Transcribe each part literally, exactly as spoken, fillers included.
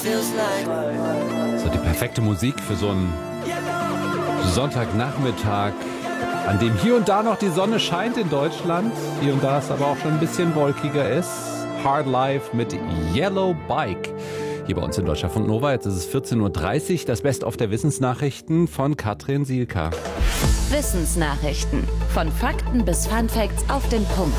So die perfekte Musik für so einen Sonntagnachmittag, an dem hier und da noch die Sonne scheint in Deutschland, hier und da es aber auch schon ein bisschen wolkiger ist. Hard Life mit Yellow Bike. Hier bei uns in Deutschlandfunk Nova, jetzt ist es vierzehn Uhr dreißig, das Best-of der Wissensnachrichten von Katrin Sielka. Wissensnachrichten. Von Fakten bis Funfacts auf den Punkt.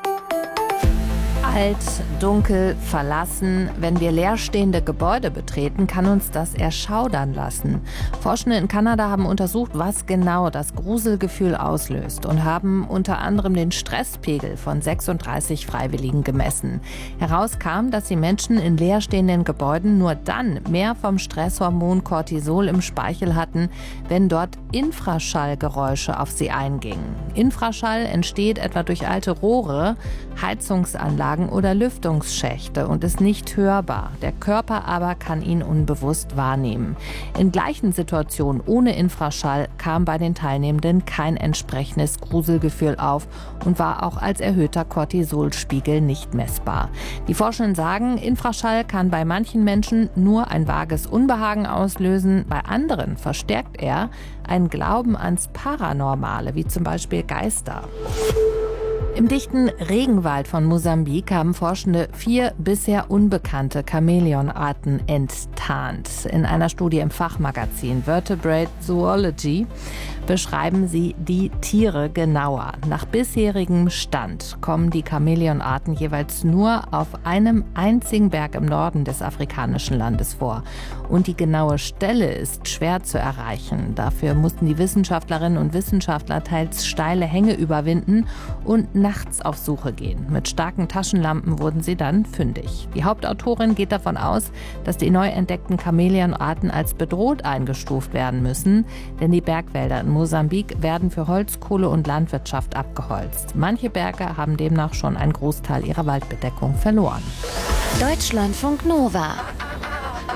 Alt, dunkel, verlassen. Wenn wir leerstehende Gebäude betreten, kann uns das erschaudern lassen. Forschende in Kanada haben untersucht, was genau das Gruselgefühl auslöst und haben unter anderem den Stresspegel von sechsunddreißig Freiwilligen gemessen. Herauskam, dass die Menschen in leerstehenden Gebäuden nur dann mehr vom Stresshormon Cortisol im Speichel hatten, wenn dort Infraschallgeräusche auf sie eingingen. Infraschall entsteht etwa durch alte Rohre, Heizungsanlagen oder Lüftungsschächte und ist nicht hörbar. Der Körper aber kann ihn unbewusst wahrnehmen. In gleichen Situationen ohne Infraschall kam bei den Teilnehmenden kein entsprechendes Gruselgefühl auf und war auch als erhöhter Cortisolspiegel nicht messbar. Die Forschenden sagen, Infraschall kann bei manchen Menschen nur ein vages Unbehagen auslösen, bei anderen verstärkt er einen Glauben ans Paranormale, wie zum Beispiel Geister. Im dichten Regenwald von Mosambik haben Forschende vier bisher unbekannte Chamäleonarten enttarnt. In einer Studie im Fachmagazin Vertebrate Zoology beschreiben sie die Tiere genauer. Nach bisherigem Stand kommen die Chamäleonarten jeweils nur auf einem einzigen Berg im Norden des afrikanischen Landes vor. Und die genaue Stelle ist schwer zu erreichen. Dafür mussten die Wissenschaftlerinnen und Wissenschaftler teils steile Hänge überwinden und nachts auf Suche gehen. Mit starken Taschenlampen wurden sie dann fündig. Die Hauptautorin geht davon aus, dass die neu entdeckten Chamäleonarten als bedroht eingestuft werden müssen, denn die Bergwälder in Mosambik werden für Holz, Kohle und Landwirtschaft abgeholzt. Manche Berge haben demnach schon einen Großteil ihrer Waldbedeckung verloren. Deutschlandfunk Nova.